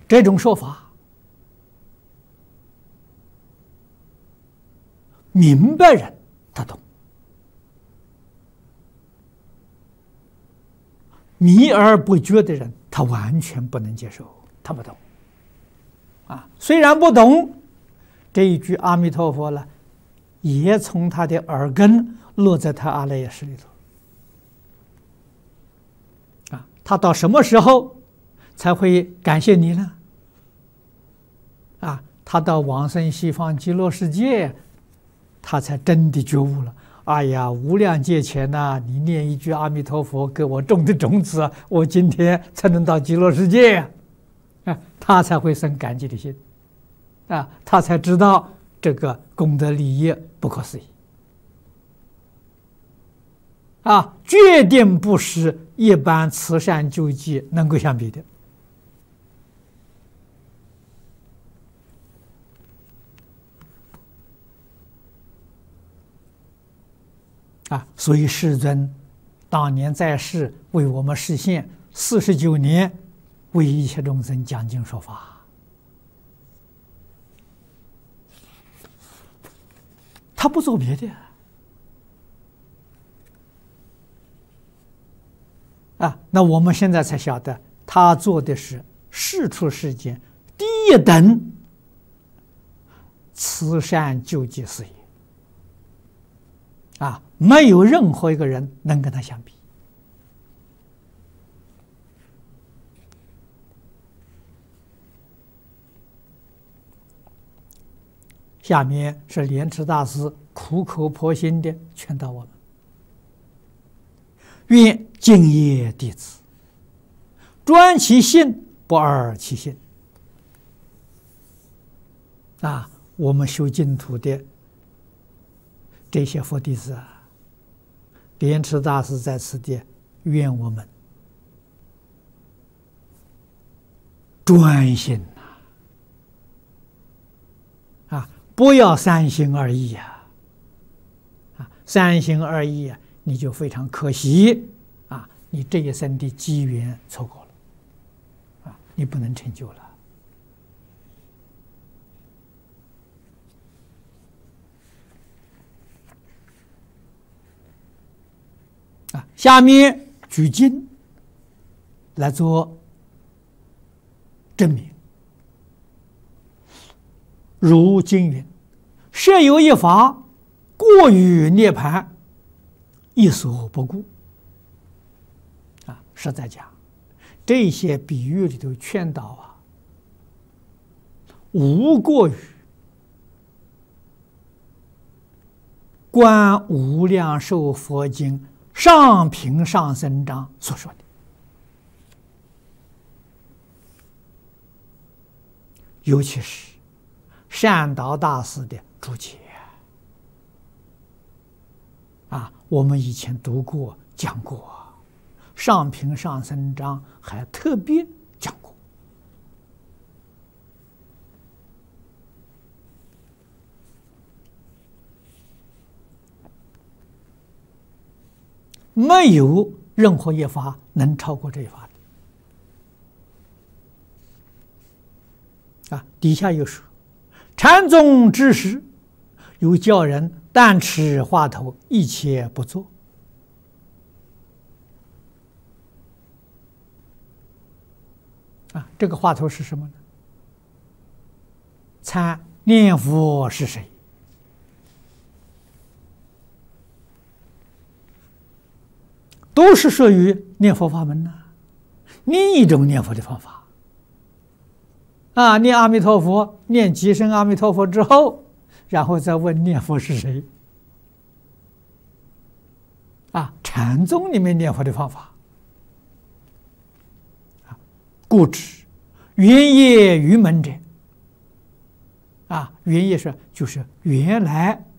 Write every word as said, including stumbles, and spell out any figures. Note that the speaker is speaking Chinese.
这种说法，明白人他懂，迷而不觉的人他完全不能接受，他不懂。啊，虽然不懂这一句阿弥陀佛了，也从他的耳根落在他阿赖耶识里头。啊，他到什么时候才会感谢你呢？啊，他到往生西方极乐世界，他才真的觉悟了。哎呀，无量劫前呐、啊，你念一句阿弥陀佛给我种的种子，我今天才能到极乐世界啊！啊，他才会生感激的心，啊，他才知道这个功德利益不可思议，啊，决定不是一般慈善救济能够相比的。啊，所以世尊当年在世为我们实现四十九年，为一切众生讲经说法。他不做别的啊，那我们现在才晓得，他做的是世出世间第一等慈善救济事业。啊，没有任何一个人能跟他相比。下面是莲池大师苦口婆心的劝导我们：愿敬业弟子，专其心，不二其心。啊，我们修净土的这些佛弟子啊，莲池大师在此地愿我们专心呐，啊，不要三心二意呀，啊，三心二意啊，你就非常可惜啊，你这一生的机缘错过了，啊，你不能成就了。啊，下面举经来做证明。如经云：“设有一法，过于涅盘，一所不顾。”啊，实在讲，这些比喻里头劝导啊，无过于观无量寿佛经上品上生章所说的，尤其是善导大师的注解啊，我们以前读过讲过，上品上生章还特别讲过。没有任何一法能超过这一法的。啊，底下又说，禅宗之时，有教人但持话头，一切不做。啊，这个话头是什么呢？参念佛是谁？都是属于念佛法门呐、啊，另一种念佛的方法。啊，念阿弥陀佛，念几声阿弥陀佛之后，然后再问念佛是谁。啊，禅宗里面念佛的方法。啊，故知原业于门者。啊，原业是就是原来